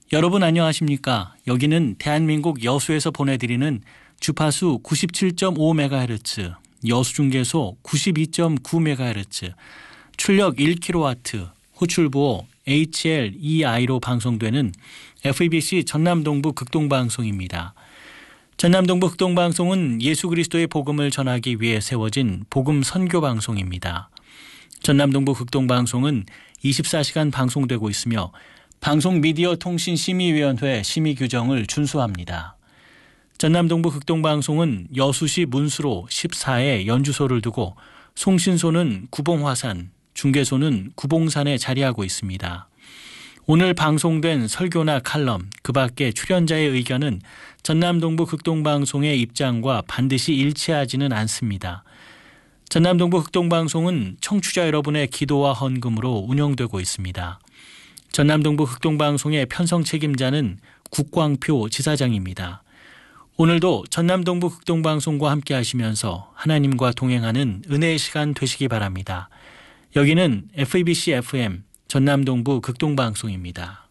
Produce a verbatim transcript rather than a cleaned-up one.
여러분 안녕하십니까? 여기는 대한민국 여수에서 보내드리는 주파수 구십칠 점 오 메가헤르츠, 여수중계소 구십이 점 구 메가헤르츠, 출력 일 킬로와트, 호출부호 에이치엘이아이로 방송되는 에프이비씨 전남동부 극동방송입니다. 전남동부 극동방송은 예수 그리스도의 복음을 전하기 위해 세워진 복음 선교 방송입니다. 전남동부 극동방송은 이십사 시간 방송되고 있으며 방송미디어통신심의위원회 심의 규정을 준수합니다. 전남동부 극동방송은 여수시 문수로 십사 회 연주소를 두고 송신소는 구봉화산, 중계소는 구봉산에 자리하고 있습니다. 오늘 방송된 설교나 칼럼, 그 밖에 출연자의 의견은 전남동부 극동방송의 입장과 반드시 일치하지는 않습니다. 전남동부 극동방송은 청취자 여러분의 기도와 헌금으로 운영되고 있습니다. 전남동부 극동방송의 편성 책임자는 국광표 지사장입니다. 오늘도 전남동부 극동방송과 함께 하시면서 하나님과 동행하는 은혜의 시간 되시기 바랍니다. 여기는 에프이비씨 에프엠 전남동부 극동방송입니다.